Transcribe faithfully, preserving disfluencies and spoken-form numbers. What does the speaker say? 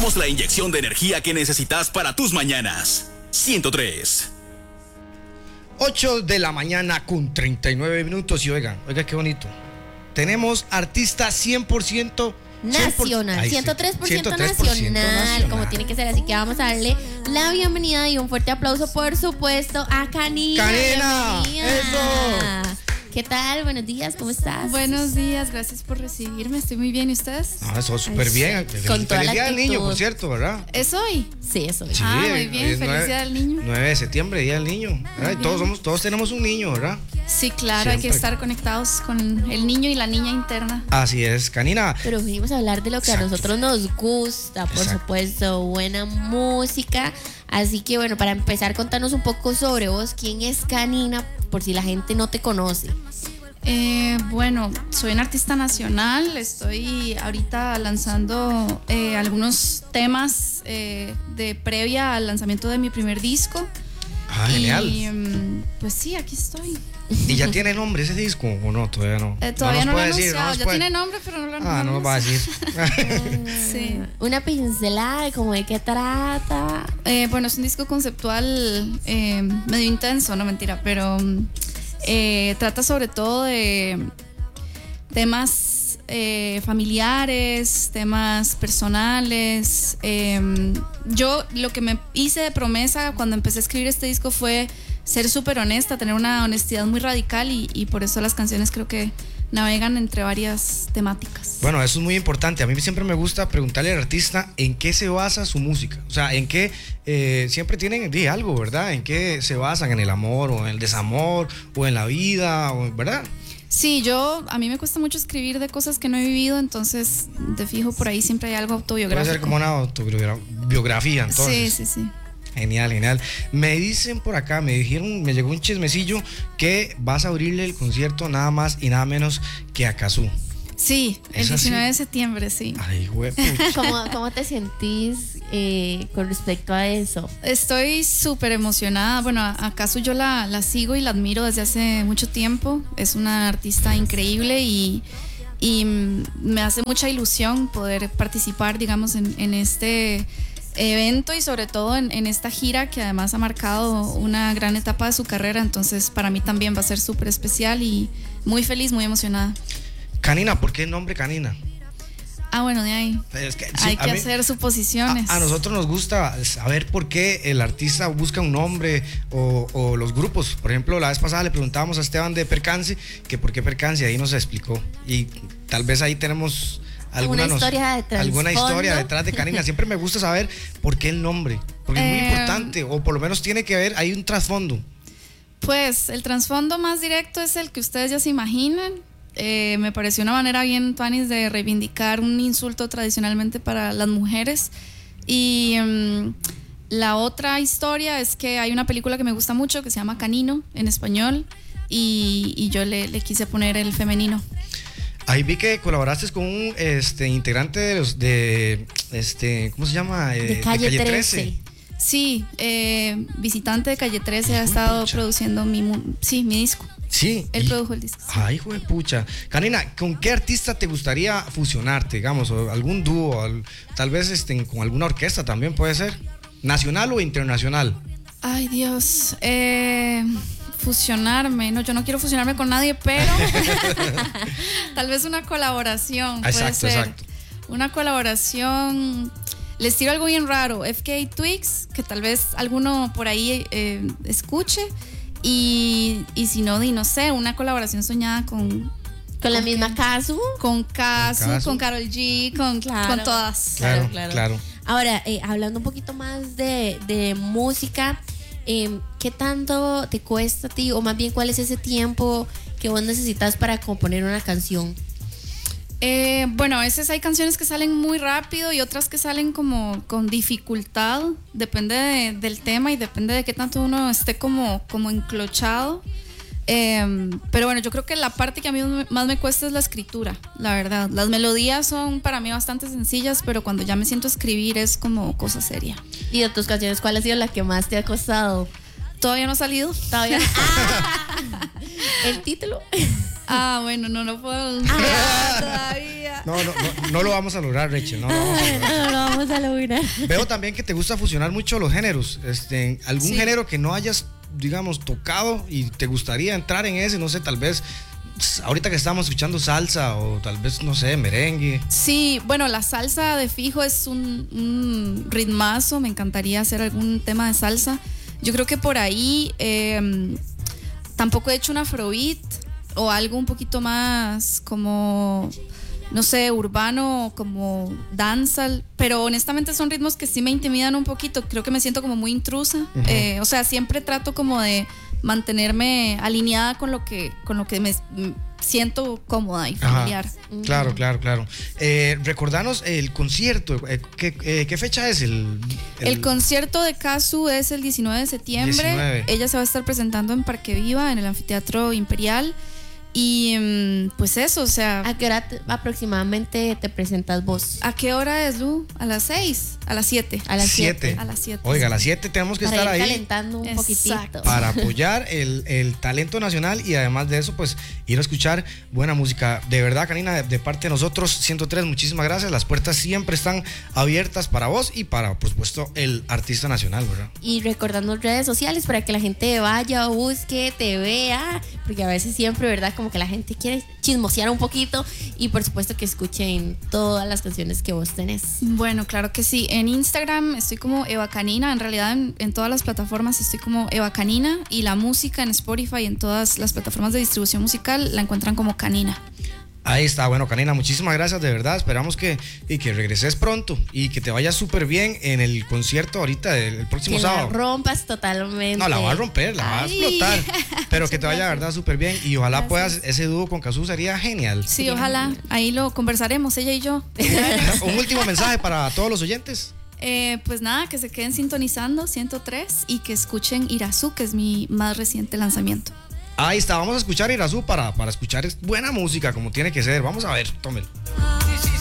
somos la inyección de energía que necesitas para tus mañanas. ciento tres. ocho de la mañana con treinta y nueve minutos. Y oigan, oigan qué bonito. Tenemos artista cien por ciento nacional, Ay, ciento tres por ciento, ciento tres por ciento nacional, nacional, como tiene que ser. Así que vamos a darle la bienvenida y un fuerte aplauso, por supuesto, a Canina. ¡Canina! ¡Eso! ¿Qué tal? Buenos días, ¿cómo estás? Buenos días, gracias por recibirme. Estoy muy bien, ¿y ustedes? No, eso súper bien. Con toda Feliz la día del actitud. niño, por cierto, ¿verdad? ¿Es hoy? Sí, eso es. Sí, Ah, muy bien, hoy es feliz nueve- día del niño. nueve de septiembre, día del niño, ¿verdad? Y todos somos, todos tenemos un niño, ¿verdad? Sí, claro, hay que Siempre. estar conectados con el niño y la niña interna. Así es, Canina. Pero venimos a hablar de lo que Exacto. a nosotros nos gusta, por Exacto. supuesto, buena música. Así que bueno, para empezar, contanos un poco sobre vos. ¿Quién es Canina? Por si la gente no te conoce. Eh, bueno, soy una artista nacional, estoy ahorita lanzando eh, algunos temas eh, de previa al lanzamiento de mi primer disco. Ah, genial. Y mm, pues sí, aquí estoy. ¿Y ya tiene nombre ese disco o no? Todavía no. Eh, todavía no, nos lo he puede decir, anunciado, nos ya puede- tiene nombre, pero no lo Ah, no nos va a decir. Sí. Una pincelada de cómo de qué trata. Eh, bueno, es un disco conceptual eh, medio intenso, no mentira, pero eh, trata sobre todo de temas eh, familiares, temas personales. Eh, yo lo que me hice de promesa cuando empecé a escribir este disco fue ser súper honesta, tener una honestidad muy radical y, y por eso las canciones creo que navegan entre varias temáticas. Bueno, eso es muy importante. A mí siempre me gusta preguntarle al artista en qué se basa su música. O sea, en qué eh, siempre tienen di, algo, ¿verdad? En qué se basan, en el amor o en el desamor o en la vida, o, ¿verdad? Sí, yo, a mí me cuesta mucho escribir de cosas que no he vivido, entonces de fijo por ahí siempre hay algo autobiográfico. Puede ser como una autobiografía, entonces. Sí, sí, sí. Genial, genial. Me dicen por acá, me dijeron, me llegó un chismecillo que vas a abrirle el concierto nada más y nada menos que a Cazzu. Sí, el ¿Es así? diecinueve de septiembre, sí. Ay, güey. ¿Cómo, cómo te sentís eh, con respecto a eso? Estoy súper emocionada. Bueno, acaso yo la, la sigo y la admiro desde hace mucho tiempo. Es una artista increíble y, y me hace mucha ilusión poder participar, digamos, en, en este evento y sobre todo en, en esta gira que además ha marcado una gran etapa de su carrera. Entonces para mí también va a ser súper especial y muy feliz, muy emocionada. Canina, ¿por qué el nombre Canina? Ah, bueno, de ahí. Es que, sí, Hay a que mí- hacer suposiciones. A, a nosotros nos gusta saber por qué el artista busca un nombre o, o los grupos. Por ejemplo, la vez pasada le preguntábamos a Esteban de Percance que por qué Percance, ahí nos explicó. Y tal vez ahí tenemos alguna, Alguna historia de nos, alguna trasfondo. historia detrás de Canina. Siempre me gusta saber por qué el nombre, porque es muy Eh, importante, o por lo menos tiene que ver, hay un trasfondo. Pues el trasfondo más directo es el que ustedes ya se imaginan. Eh, me pareció una manera bien tuanis de reivindicar un insulto tradicionalmente para las mujeres. Y um, la otra historia es que hay una película que me gusta mucho que se llama Canino en español y, y yo le, le quise poner el femenino. Ahí vi que colaboraste con un este, integrante de los de este, ¿cómo se llama? Eh, De Calle trece. Sí, eh, visitante de Calle trece ha Hijo de estado pucha. produciendo mi, mu- sí, mi disco. Sí. Él y- produjo el disco. sí. Ay, hijo de pucha. Canina, ¿con qué artista te gustaría fusionarte, digamos, o algún dúo, al- tal vez este, con alguna orquesta también puede ser? ¿Nacional o internacional? Ay, Dios. Eh, fusionarme. No, yo no quiero fusionarme con nadie, pero tal vez una colaboración. Exacto, puede ser. exacto. Una colaboración. Les tiro algo bien raro. F K Twigs, que tal vez alguno por ahí eh, escuche. Y, y si no, di no sé, una colaboración soñada con. Con la ¿Con misma quién? Kazu. Con Kazu, Con Kazu. con Karol G, con, Claro. con todas. Claro, Claro, claro. claro. Ahora, eh, hablando un poquito más de, de música, eh, ¿qué tanto te cuesta a ti? O más bien, ¿cuál es ese tiempo que vos necesitas para componer una canción? Eh, bueno, a veces hay canciones que salen muy rápido y otras que salen como con dificultad. Depende de- del tema y depende de qué tanto uno esté como, como enclochado. Eh, pero bueno, yo creo que la parte que a mí más me cuesta es la escritura, la verdad. Las melodías son para mí bastante sencillas, pero cuando ya me siento a escribir es como cosa seria. Y de tus canciones, ¿cuál ha sido la que más te ha costado? Todavía no ha salido. Todavía. Ah, el título. Ah, bueno, no lo puedo anunciar todavía. No, no, no, no lo vamos a lograr, Rachel. No lo vamos a lograr. No lo vamos a fusionar. Veo también que te gusta fusionar mucho los géneros. Este, ¿algún Sí. género que no hayas, digamos, tocado y te gustaría entrar en ese? No sé, tal vez ahorita que estamos escuchando salsa o tal vez, no sé, merengue. Sí, bueno, la salsa de fijo es un, un ritmazo. Me encantaría hacer algún tema de salsa. Yo creo que por ahí eh, tampoco he hecho un afrobeat o algo un poquito más como, no sé, urbano, como dancehall, pero honestamente son ritmos que sí me intimidan un poquito. Creo que me siento como muy intrusa. Ujú. Eh, o sea, siempre trato como de mantenerme alineada con lo que, con lo que me m- siento cómoda y Ajá. familiar. Claro, claro, claro. Eh, recordanos el concierto. eh, ¿qué, eh, qué fecha es? El, El, concierto de Kazu es el diecinueve de septiembre. diecinueve. Ella se va a estar presentando en Parque Viva, en el Anfiteatro Imperial. Y mm, pues eso, o sea, ¿A qué hora te- aproximadamente te presentas vos? ¿a qué hora es, Lu? ¿A las seis? ¿A las siete? A las Siete. siete. A las siete. Oiga, a las siete tenemos que Para estar ir ahí calentando un Exacto. poquitito. para apoyar el, el talento nacional y además de eso, pues ir a escuchar buena música. De verdad, Karina, de, de parte de nosotros, ciento tres, muchísimas gracias. Las puertas siempre están abiertas para vos y para, por supuesto, el artista nacional, ¿verdad? Y recordando redes sociales para que la gente vaya, busque, te vea, porque a veces siempre, ¿verdad? Como que la gente quiere chismosear un poquito y por supuesto que escuchen todas las canciones que vos tenés. Bueno, claro que sí. En Instagram estoy como Eva Canina. En realidad, en, en todas las plataformas estoy como Eva Canina. Y la música en Spotify y en todas las plataformas de distribución musical la encuentran como Canina. Ahí está, bueno, Karina, muchísimas gracias, de verdad. Esperamos que, y que regreses pronto y que te vaya súper bien en el concierto ahorita, el, el próximo Que la sábado. rompas totalmente. No, la va a romper, la va a Ay. explotar. Pero que te vaya, de verdad, súper bien. Y ojalá Gracias. puedas, ese dúo con Cazú sería genial. Sí, Sí. ojalá. Ahí lo conversaremos, ella y yo. Un último mensaje para todos los oyentes. Eh, pues nada, que se queden sintonizando ciento tres y que escuchen Irazú, que es mi más reciente lanzamiento. Ahí está, vamos a escuchar Irazú para, para escuchar buena música como tiene que ser. Vamos a ver, tómelo.